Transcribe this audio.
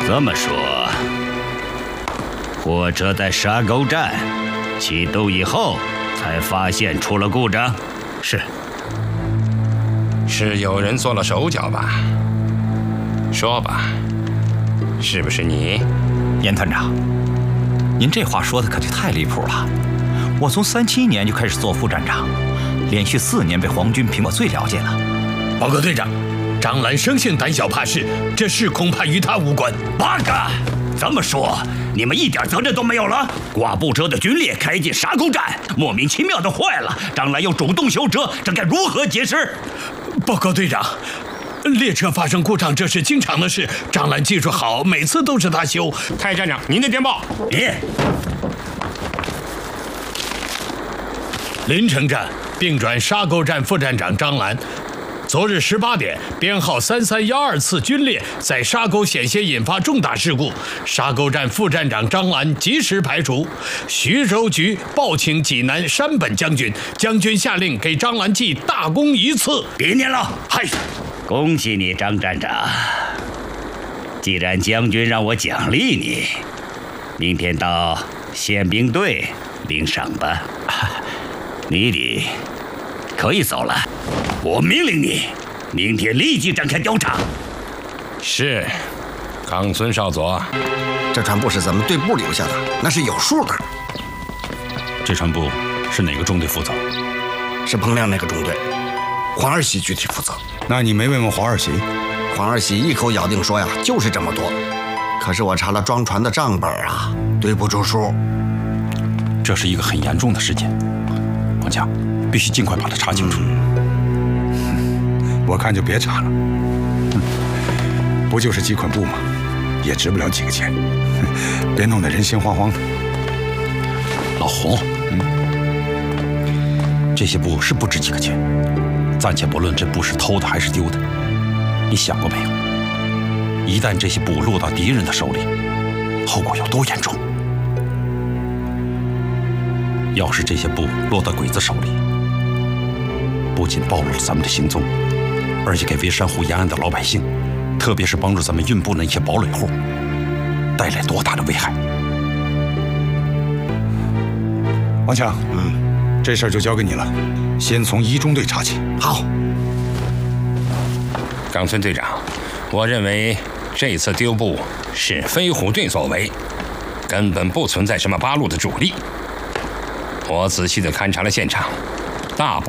这么说，火车在沙沟站启动以后才发现出了故障？ 是有人做了手脚吧？说吧，是不是你？ 严团长，您这话说的可就太离谱了。我从37年就开始做副站长，连续4年被皇军评我最了解了。 报告队长，张兰生性胆小怕事，这事恐怕与他无关。 八嘎！这么说，你们一点责任都没有了？挂布车的军列开进沙沟站，莫名其妙的坏了，张兰又主动修车，这该如何解释？ 报告队长，列车发生故障这是经常的事，张兰技术好，每次都是他修。 太站长，您的电报。 临城站并转沙沟站副站长张兰。昨日18点，编号3312次军列在沙沟险些引发重大事故，沙沟站副站长张兰及时排除。徐州局报请济南山本将军，将军下令给张兰记大功一次。 别念了，嗨！恭喜你，张站长。既然将军让我奖励你，明天到宪兵队领赏吧。你可以走了。我命令你，明天立即展开调查。 是，冈村少佐。 这船布是咱们队部留下的，那是有数的。 这船布是哪个中队负责？ 是彭亮那个中队，黄二喜具体负责。 那你没问问黄二喜？ 黄二喜一口咬定说呀，就是这么多。可是我查了装船的账本啊，对不出数。 这是一个很严重的事件，王强，必须尽快把它查清楚。我看就别查了，不就是几捆布吗？也值不了几个钱，别弄得人心惶惶的。老洪，这些布是不值几个钱，暂且不论这布是偷的还是丢的，你想过没有？一旦这些布落到敌人的手里，后果有多严重？要是这些布落到鬼子手里，不仅暴露了咱们的行踪，而且给围山湖沿岸的老百姓，特别是帮助咱们运布那些堡垒户，带来多大的危害！王强，这事儿就交给你了，先从一中队查起。 好。 冈村队长，我认为这次丢布是飞虎队所为，根本不存在什么八路的主力。我仔细地勘察了现场，大部